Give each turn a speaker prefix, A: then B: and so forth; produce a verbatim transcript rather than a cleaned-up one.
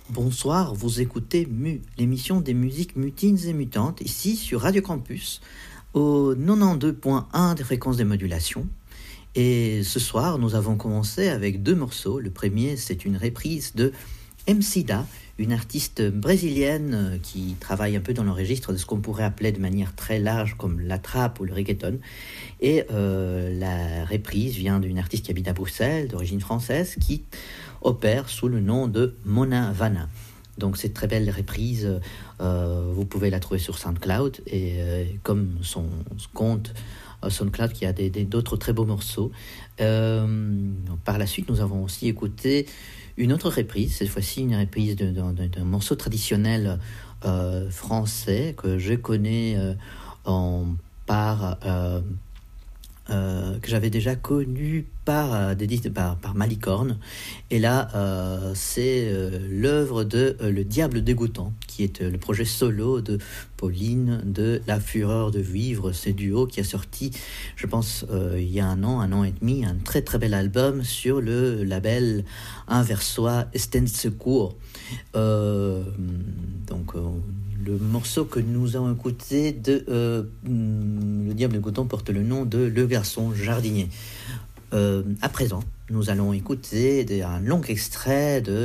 A: Bonsoir, vous écoutez Mu, l'émission des musiques mutines et mutantes, ici sur Radio Campus, au quatre-vingt-douze point un des fréquences de modulation. Et ce soir, nous avons commencé avec deux morceaux. Le premier, c'est une reprise de Emicida, une artiste brésilienne qui travaille un peu dans le registre de ce qu'on pourrait appeler de manière très large comme la trap ou le reggaeton. Et euh, la reprise vient d'une artiste qui habite à Bruxelles, d'origine française, qui opère sous le nom de Mona Vanna. Donc cette très belle reprise, euh, vous pouvez la trouver sur SoundCloud, et euh, comme son compte euh, SoundCloud qui a des, des, d'autres très beaux morceaux. Euh, par la suite, nous avons aussi écouté une autre reprise, cette fois-ci une reprise de, de, de, d'un morceau traditionnel euh, français que je connais euh, en, par... Euh, Euh, que j'avais déjà connu par, euh, des, par, par Malicorne. Et là, euh, c'est euh, l'œuvre de euh, Le Diable Dégoûtant, qui est euh, le projet solo de Pauline de La Fureur de Vivre, ce duo qui a sorti, je pense, euh, il y a un an, un an et demi, un très très bel album sur le label Inversois Esten Secours. Euh, donc... Euh, Le morceau que nous avons écouté de euh, Le Diable Dégoûtant porte le nom de Le Garçon Jardinier. Euh, à présent, nous allons écouter un long extrait de